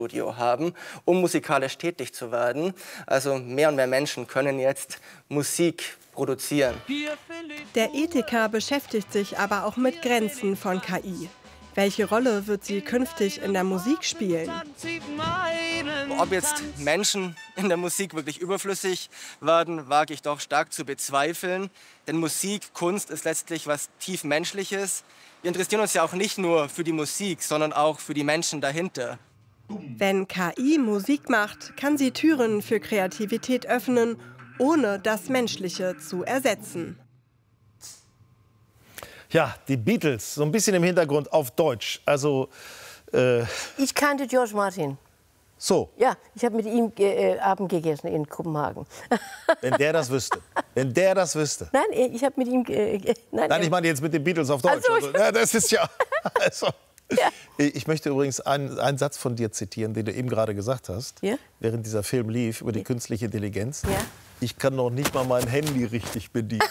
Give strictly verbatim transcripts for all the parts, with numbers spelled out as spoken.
Studio haben, um musikalisch tätig zu werden. Also mehr und mehr Menschen können jetzt Musik produzieren. Der Ethiker beschäftigt sich aber auch mit Grenzen von K I. Welche Rolle wird sie künftig in der Musik spielen? Ob jetzt Menschen in der Musik wirklich überflüssig werden, wage ich doch stark zu bezweifeln. Denn Musik, Kunst ist letztlich was tief Menschliches. Wir interessieren uns ja auch nicht nur für die Musik, sondern auch für die Menschen dahinter. Wenn K I Musik macht, kann sie Türen für Kreativität öffnen, ohne das Menschliche zu ersetzen. Ja, die Beatles, so ein bisschen im Hintergrund auf Deutsch. Also, äh ich kannte George Martin. So. Ja, ich habe mit ihm äh, Abend gegessen in Kopenhagen. Wenn der das wüsste. Wenn der das wüsste. Nein, ich habe mit ihm... Äh, nein, nein, ich meine jetzt mit den Beatles auf Deutsch. Also, also, ja, das ist ja... Also. Ja. Ich möchte übrigens einen, einen Satz von dir zitieren, den du eben gerade gesagt hast, ja? während dieser Film lief, über die ja. künstliche Intelligenz. Ja? Ich kann noch nicht mal mein Handy richtig bedienen.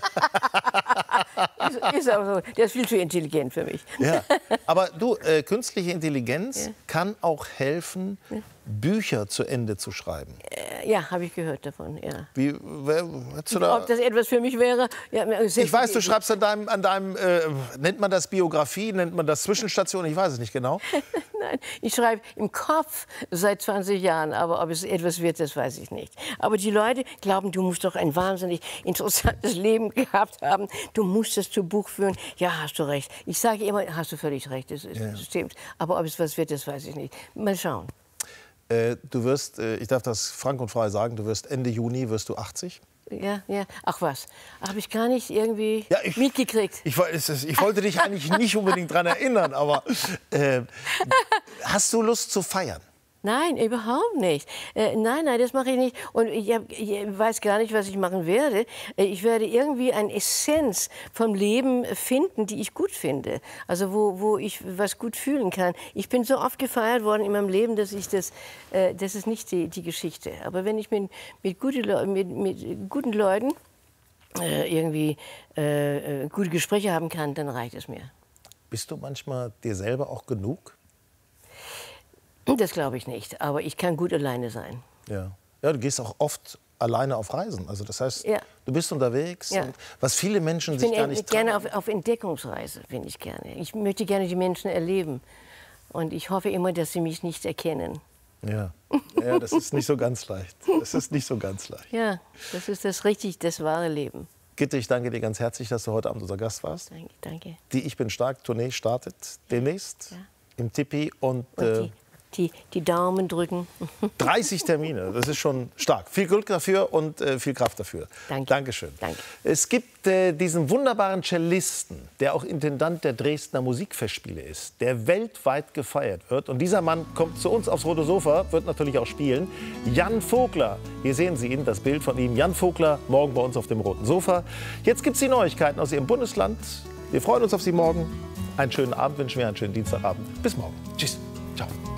ist, ist auch so. Der ist viel zu intelligent für mich. Ja. Aber du, äh, künstliche Intelligenz ja. kann auch helfen, ja. Bücher zu Ende zu schreiben. Äh, ja, habe ich gehört davon, ja. Wie, wer, du da? Ob das etwas für mich wäre? Ja, ich weiß, du schreibst an deinem, an deinem äh, nennt man das Biografie, nennt man das Zwischenstation, ich weiß es nicht genau. Nein, ich schreibe im Kopf seit zwanzig Jahren, aber ob es etwas wird, das weiß ich nicht. Aber die Leute glauben, du musst doch ein wahnsinnig interessantes Leben gehabt haben. Du musst es zu Buch führen. Ja, hast du recht. Ich sage immer, hast du völlig recht, das, ist, ja. das stimmt. Aber ob es was wird, das weiß ich nicht. Mal schauen. Äh, du wirst, äh, ich darf das frank und frei sagen, du wirst Ende Juni wirst du achtzig. Ja, ja. Ach was, habe ich gar nicht irgendwie ja, ich, mitgekriegt. Ich, ich, ich wollte dich eigentlich nicht unbedingt daran erinnern, aber äh, hast du Lust zu feiern? Nein, überhaupt nicht. Äh, nein, nein, das mache ich nicht. Und ich, hab, ich weiß gar nicht, was ich machen werde. Ich werde irgendwie eine Essenz vom Leben finden, die ich gut finde. Also wo, wo ich was gut fühlen kann. Ich bin so oft gefeiert worden in meinem Leben, dass ich das, äh, das ist nicht die, die Geschichte. Aber wenn ich mit, mit, gute Le mit, mit guten Leuten äh, irgendwie äh, gute Gespräche haben kann, dann reicht es mir. Bist du manchmal dir selber auch genug? Das glaube ich nicht, aber ich kann gut alleine sein. Ja. Ja, du gehst auch oft alleine auf Reisen. Also das heißt, ja. du bist unterwegs. Ja. Und was viele Menschen ich sich bin gar nicht trauen. gerne auf, auf Entdeckungsreise, bin ich gerne. Ich möchte gerne die Menschen erleben. Und ich hoffe immer, dass sie mich nicht erkennen. Ja, ja, das ist nicht so ganz leicht. Das ist nicht so ganz leicht. Ja, das ist das richtig, das wahre Leben. Gitte, ich danke dir ganz herzlich, dass du heute Abend unser Gast warst. Danke, danke. Die Ich bin stark Tournee startet demnächst ja. im Tipi und, und äh, die, die, die Daumen drücken. dreißig Termine, das ist schon stark. Viel Glück dafür und äh, viel Kraft dafür. Danke. Dankeschön. Danke. Es gibt äh, diesen wunderbaren Cellisten, der auch Intendant der Dresdner Musikfestspiele ist, der weltweit gefeiert wird. Und dieser Mann kommt zu uns aufs Rote Sofa, wird natürlich auch spielen. Jan Vogler, hier sehen Sie ihn, das Bild von ihm. Jan Vogler, morgen bei uns auf dem Roten Sofa. Jetzt gibt es die Neuigkeiten aus Ihrem Bundesland. Wir freuen uns auf Sie morgen. Einen schönen Abend wünschen wir, einen schönen Dienstagabend. Bis morgen. Tschüss. Ciao.